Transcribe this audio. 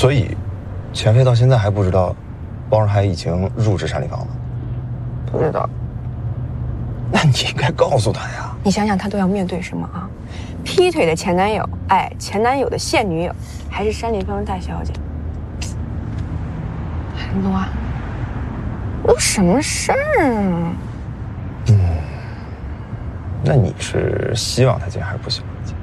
所以，钱飞到现在还不知道，包润海已经入职山里坊了。 不知道。 那你应该告诉他呀。 你想想，他都要面对什么啊？劈腿的前男友，哎，前男友的现女友，还是山里坊大小姐。韩诺啊，有什么事儿啊？ 那你是希望他见还是不希望他见？